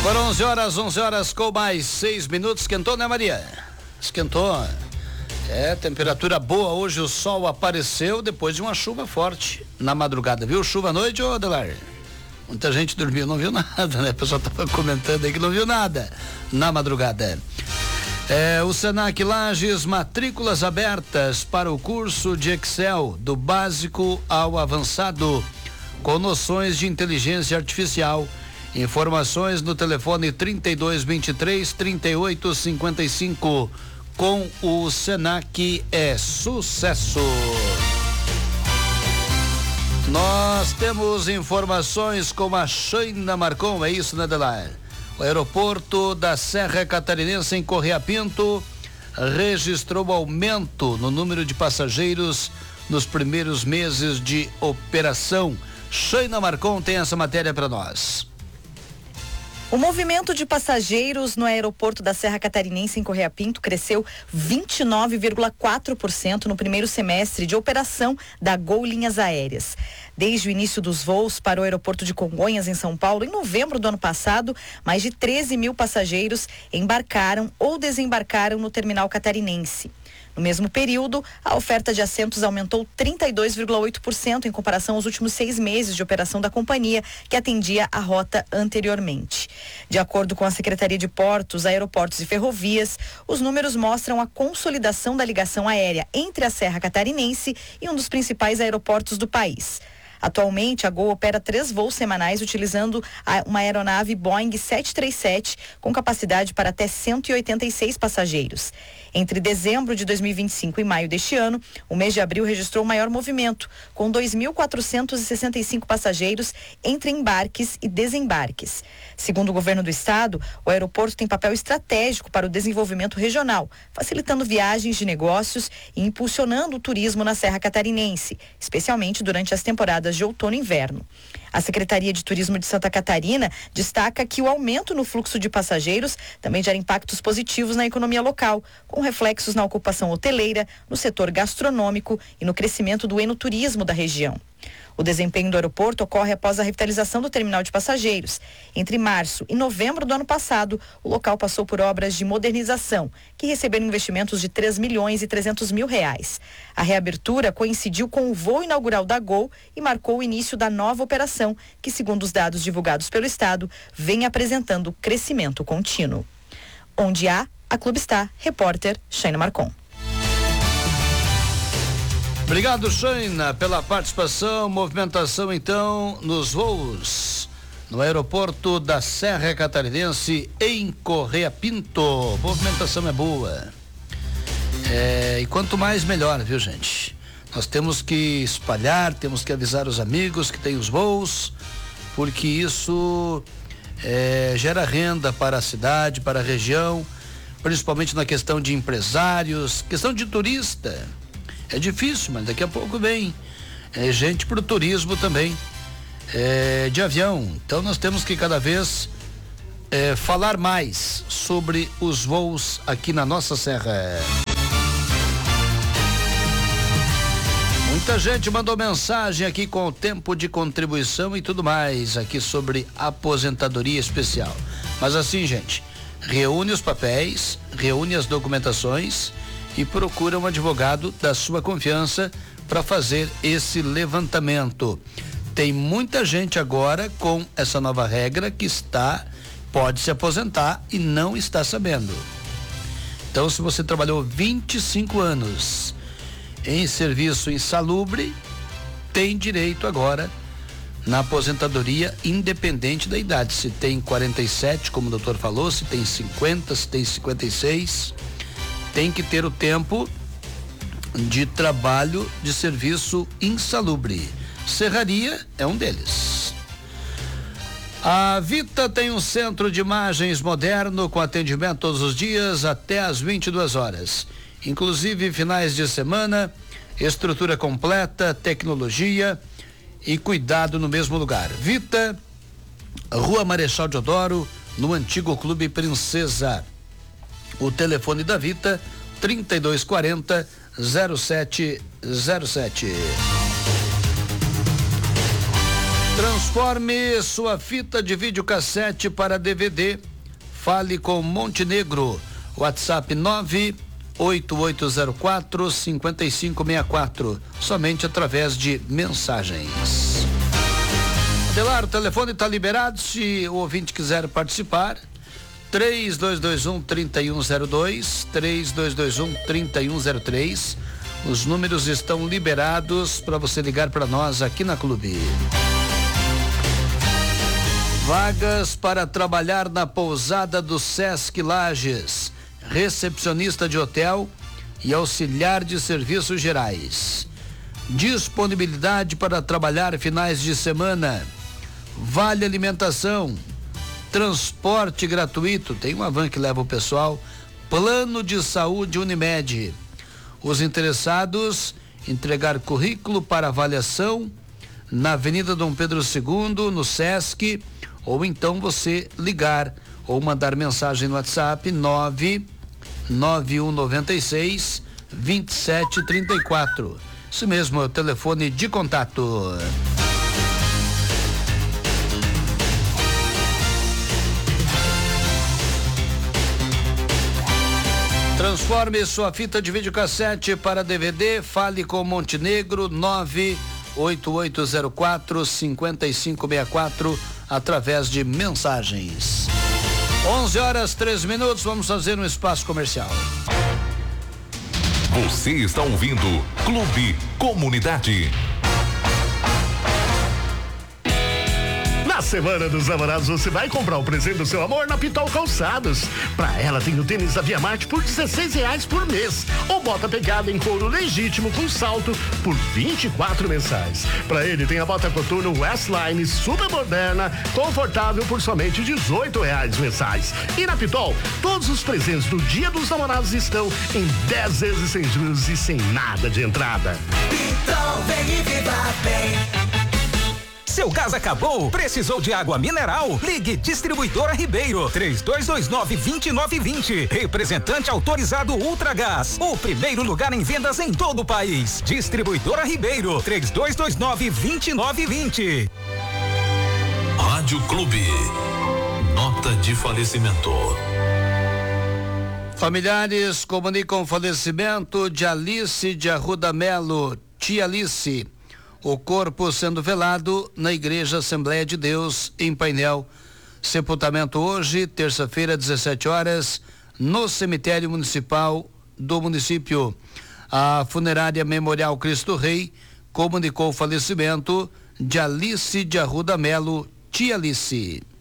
Foram 11 horas com mais 6 minutos. Esquentou, né, Maria? Esquentou. Temperatura boa hoje, o sol apareceu depois de uma chuva forte na madrugada. Viu chuva à noite, ô Adelar? Muita gente dormiu, não viu nada, né? O pessoal tava comentando aí que não viu nada na madrugada. O Senac Lages, matrículas abertas para o curso de Excel, do básico ao avançado, com noções de inteligência artificial. Informações no telefone 3223-3855. Com o Senac é sucesso. Nós temos informações com a Shaina Marcon, é isso, né, Adelar? O aeroporto da Serra Catarinense em Correia Pinto registrou aumento no número de passageiros nos primeiros meses de operação. Shaina Marcon tem essa matéria para nós. O movimento de passageiros no aeroporto da Serra Catarinense em Correia Pinto cresceu 29,4% no primeiro semestre de operação da Gol Linhas Aéreas. Desde o início dos voos para o aeroporto de Congonhas, em São Paulo, em novembro do ano passado, mais de 13 mil passageiros embarcaram ou desembarcaram no terminal catarinense. No mesmo período, a oferta de assentos aumentou 32,8% em comparação aos últimos 6 meses de operação da companhia, que atendia a rota anteriormente. De acordo com a Secretaria de Portos, Aeroportos e Ferrovias, os números mostram a consolidação da ligação aérea entre a Serra Catarinense e um dos principais aeroportos do país. Atualmente, a Gol opera 3 voos semanais utilizando uma aeronave Boeing 737 com capacidade para até 186 passageiros. Entre dezembro de 2025 e maio deste ano, o mês de abril registrou o maior movimento, com 2.465 passageiros entre embarques e desembarques. Segundo o governo do estado, o aeroporto tem papel estratégico para o desenvolvimento regional, facilitando viagens de negócios e impulsionando o turismo na Serra Catarinense, especialmente durante as temporadas de outono e inverno. A Secretaria de Turismo de Santa Catarina destaca que o aumento no fluxo de passageiros também gera impactos positivos na economia local, com reflexos na ocupação hoteleira, no setor gastronômico e no crescimento do enoturismo da região. O desempenho do aeroporto ocorre após a revitalização do terminal de passageiros. Entre março e novembro do ano passado, o local passou por obras de modernização, que receberam investimentos de R$3.300.000. A reabertura coincidiu com o voo inaugural da Gol e marcou o início da nova operação, que, segundo os dados divulgados pelo estado, vem apresentando crescimento contínuo. Onde há, a Clube está. Repórter Shaina Marcon. Obrigado, Shaina, pela participação. Movimentação, então, nos voos no aeroporto da Serra Catarinense em Correia Pinto. Movimentação é boa. E quanto mais, melhor, viu, gente? Nós temos que espalhar, temos que avisar os amigos que tem os voos, porque isso gera renda para a cidade, para a região, principalmente na questão de empresários, questão de turista. É difícil, mas daqui a pouco vem gente para o turismo também, de avião. Então nós temos que cada vez falar mais sobre os voos aqui na nossa serra. Muita gente mandou mensagem aqui com o tempo de contribuição e tudo mais aqui sobre aposentadoria especial. Mas assim, gente, reúne os papéis, reúne as documentações e procura um advogado da sua confiança para fazer esse levantamento. Tem muita gente agora com essa nova regra que pode se aposentar e não está sabendo. Então, se você trabalhou 25 anos em serviço insalubre, tem direito agora na aposentadoria independente da idade. Se tem 47, como o doutor falou, se tem 50, se tem 56, tem que ter o tempo de trabalho de serviço insalubre. Serraria é um deles. A Vita tem um centro de imagens moderno com atendimento todos os dias até às 22 horas. Inclusive finais de semana, estrutura completa, tecnologia e cuidado no mesmo lugar. Vita, Rua Marechal Deodoro, no antigo Clube Princesa. O telefone da Vita, 3240-0707. Transforme sua fita de videocassete para DVD. Fale com Montenegro. WhatsApp 98804-5564. Somente através de mensagens. Adelar, o telefone está liberado. Se o ouvinte quiser participar, 3221-3102, 3221-3103. Os números estão liberados para você ligar para nós aqui na Clube. Vagas para trabalhar na pousada do Sesc Lages, recepcionista de hotel e auxiliar de serviços gerais. Disponibilidade para trabalhar finais de semana. Vale alimentação. Transporte gratuito. Tem uma van que leva o pessoal. Plano de saúde Unimed. Os interessados, entregar currículo para avaliação na Avenida Dom Pedro II, no Sesc, ou então você ligar ou mandar mensagem no WhatsApp 99196-2734. Isso mesmo, é o telefone de contato. Transforme sua fita de videocassete para DVD. Fale com Montenegro 98804-5564 através de mensagens. 11h03. Vamos fazer um espaço comercial. Você está ouvindo Clube Comunidade. Na Semana dos Namorados, você vai comprar o presente do seu amor na Pitol Calçados. Pra ela tem o tênis da Via Marte por R$16 por mês. Ou bota pegada em couro legítimo com salto por 24 mensais. Pra ele tem a bota coturno Westline super moderna, confortável por somente R$18 mensais. E na Pitol, todos os presentes do Dia dos Namorados estão em 10 vezes sem juros e sem nada de entrada. Pitol, vem e viva bem. Seu gás acabou? Precisou de água mineral? Ligue Distribuidora Ribeiro 3229-2920. Representante autorizado Ultragás. O primeiro lugar em vendas em todo o país. Distribuidora Ribeiro 3229-2920. Rádio Clube. Nota de falecimento. Familiares comunicam o falecimento de Alice de Arruda Melo, tia Alice. O corpo sendo velado na Igreja Assembleia de Deus, em Painel. Sepultamento hoje, terça-feira, 17 horas, no cemitério municipal do município. A funerária Memorial Cristo Rei comunicou o falecimento de Alice de Arruda Melo, tia Alice.